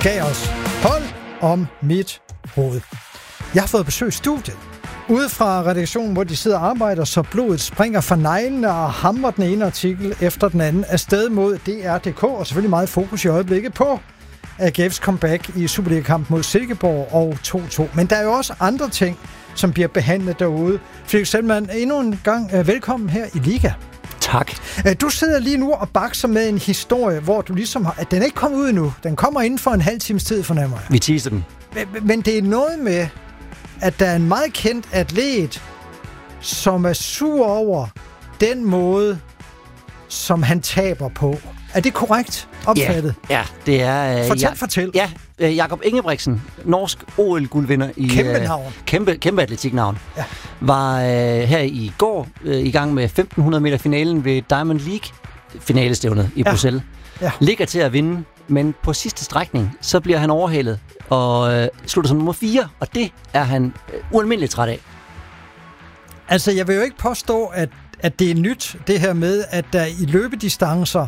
gav os Hold om mit hoved. Jeg har fået besøg i studiet. Ude fra redaktionen, hvor de sidder og arbejder, så blodet springer fra neglene og hamrer den ene artikel efter den anden afsted mod DR.dk, og selvfølgelig meget fokus i øjeblikket på AGF's comeback i Superliga-kamp mod Silkeborg og 2-2. Men der er jo også andre ting, som bliver behandlet derude. Felix Selman, endnu en gang velkommen her i Liga. Tak. Du sidder lige nu og bakser med en historie, hvor du ligesom har... Den er ikke kommet ud endnu. Den kommer inden for en halv times tid, fornemmer jeg. Vi teaser den. Men det er noget med, at der er en meget kendt atlet, som er sur over den måde, som han taber på. Er det korrekt opfattet? Ja, det er... Fortæl. Ja, Jakob Ingebrigtsen, norsk OL-guldvinder i... Kæmpe navn. Kæmpe atletiknavn. Ja. Var her i går i gang med 1500 meter finalen ved Diamond League finalestævnet i Bruxelles. Ja. Ligger til at vinde, men på sidste strækning, så bliver han overhalet og slutter som nummer 4, og det er han ualmindeligt træt af. Altså, jeg vil jo ikke påstå, at det er nyt, det her med, at der i løbedistancer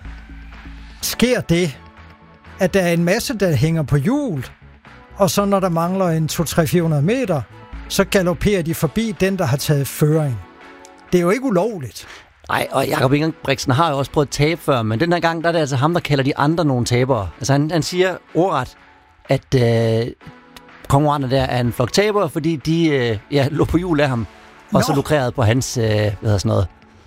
sker det, at der er en masse, der hænger på hjul, og så når der mangler en 200-400 meter, så galopperer de forbi den, der har taget føring. Det er jo ikke ulovligt. Nej, og Jakob Ingebrigtsen har jo også prøvet at tabe før, men den her gang, der er det altså ham, der kalder de andre nogle tabere. Altså han siger ordret, at konkurrenter der er en flok tabere, fordi de lå på hjul af ham, og så lukrerede på hans, noget.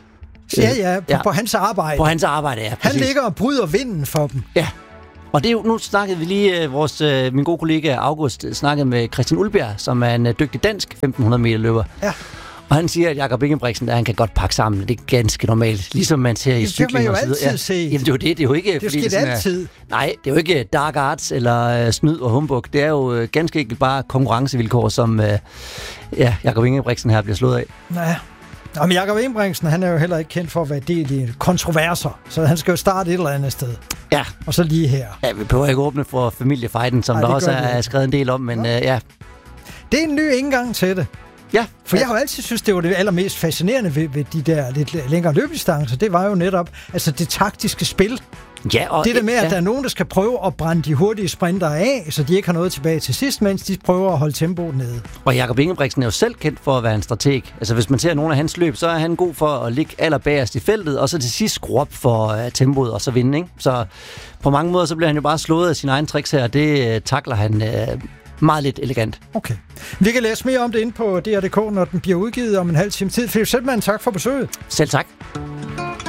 På hans arbejde. På hans arbejde, ja. Præcis. Han ligger og bryder vinden for dem. Ja, og det er jo, nu snakkede vi lige, min gode kollega August snakkede med Christian Ulbjerg, som er en dygtig dansk 1500 meter løber. Ja. Og han siger, at Jakob Ingebrigtsen, han kan godt pakke sammen. Det er ganske normalt, ligesom man ser i cykling og så videre. Det kan man jo altid se. Jamen det er jo det. Det er jo ikke... Det sker altid. Nej, det er jo ikke dark arts eller snyd og humbug. Det er jo ganske enkelt bare konkurrencevilkår, som Jakob Ingebrigtsen her bliver slået af. Ja. Men Jakob Ingebrigtsen, han er jo heller ikke kendt for at være del i kontroverser. Så han skal jo starte et eller andet sted. Ja. Og så lige her. Ja, vi behøver ikke åbne for familiefejden, som der også er skrevet en del om, men ja. Det er en ny indgang til det. Ja. For jeg har jo altid synes, det var det allermest fascinerende ved de der lidt længere løbedistancer. Det var jo netop det taktiske spil. Ja, og det der med, at der er nogen, der skal prøve at brænde de hurtige sprinter af, så de ikke har noget tilbage til sidst, mens de prøver at holde tempoet nede. Og Jakob Ingebrigtsen er jo selv kendt for at være en strateg. Altså hvis man ser nogle af hans løb, så er han god for at ligge allerbagerst i feltet, og så til sidst skrue op for tempoet og så vinde, ikke? Så på mange måder, så bliver han jo bare slået af sine egne tricks her, og det takler han meget lidt elegant. Okay. Vi kan læse mere om det inde på DR.dk, når den bliver udgivet om en halv time tid. Felix Selman, tak for besøget. Selv tak.